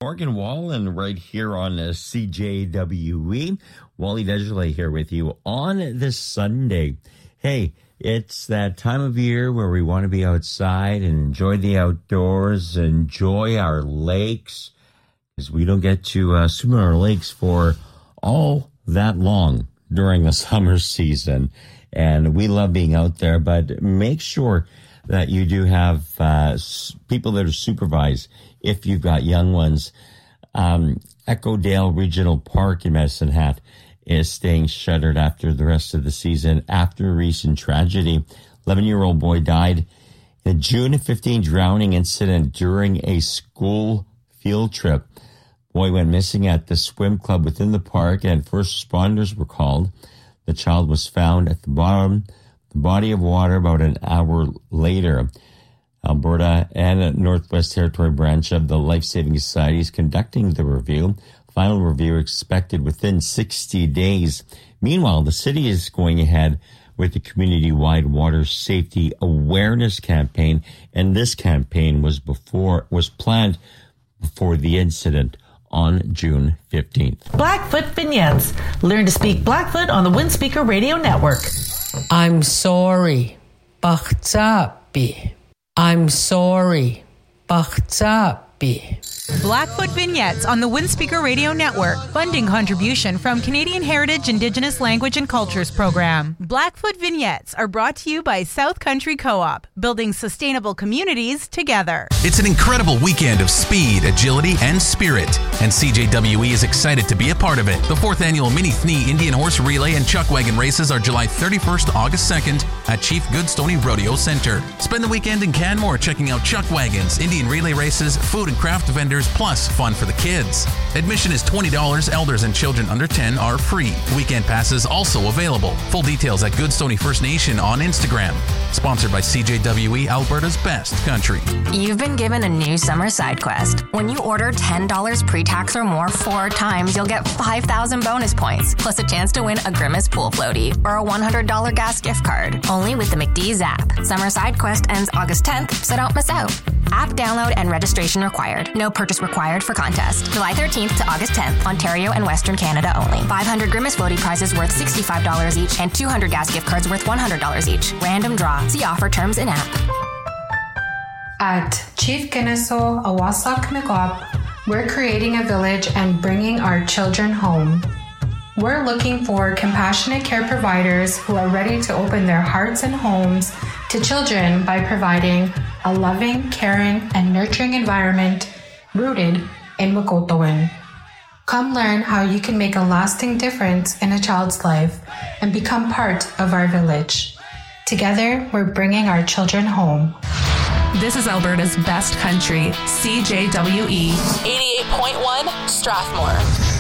Morgan Wallen right here on CJWE. Wally Desjardins here with you on this Sunday. Hey, it's that time of year where we want to be outside and enjoy the outdoors, enjoy our lakes, because we don't get to swim in our lakes for all that long during the summer season. And we love being out there, but make sure that you do have people that are supervised if you've got young ones. Echo Dale Regional Park in Medicine Hat is staying shuttered after the rest of the season after a recent tragedy. 11-year-old boy died in a June 15 drowning incident during a school field trip. Boy went missing at the swim club within the park, and first responders were called. The child was found at the bottom the body of water about an hour later. Alberta and Northwest Territory branch of the Life Saving Society is conducting the review. Final review expected within 60 days. Meanwhile, the city is going ahead with the community-wide water safety awareness campaign, and this campaign was planned before the incident on June 15th. Blackfoot Vignettes. Learn to speak Blackfoot on the Windspeaker Radio Network. I'm sorry. Bachtzapi. I'm sorry. Bachtzapi. Blackfoot Vignettes on the Windspeaker Radio Network. Funding contribution from Canadian Heritage Indigenous Language and Cultures Program. Blackfoot Vignettes are brought to you by South Country Co-op, building sustainable communities together. It's an incredible weekend of speed, agility, and spirit, and CJWE is excited to be a part of it. The 4th annual Mini Thni Indian Horse Relay and Chuck Wagon races are July 31st to August 2nd at Chief Goodstony Rodeo Center. Spend the weekend in Canmore checking out Chuck Wagons, Indian relay races, food and craft vendors, plus fun for the kids. Admission is $20. Elders and children under 10 are free. Weekend passes also available. Full details at Goodstony First Nation on Instagram. Sponsored by CJWE, Alberta's best country. You've been given a new summer side quest. When you order $10 pre-tax or more 4 times, you'll get 5,000 bonus points, plus a chance to win a Grimace pool floaty or a $100 gas gift card. Only with the McDee's app. Summer side quest ends August 10th, so don't miss out. App download and registration required. No purchase required for contest. July 13th to August 10th, Ontario and Western Canada only. 500 Grimace floaty prizes worth $65 each and 200 gas gift cards worth $100 each. Random draw. See offer terms in app. At Chief Kennesaw Awasak Miigwech, we're creating a village and bringing our children home. We're looking for compassionate care providers who are ready to open their hearts and homes to children by providing a loving, caring, and nurturing environment rooted in Wekotowin. Come learn how you can make a lasting difference in a child's life and become part of our village. Together, we're bringing our children home. This is Alberta's best country, CJWE 88.1 Strathmore.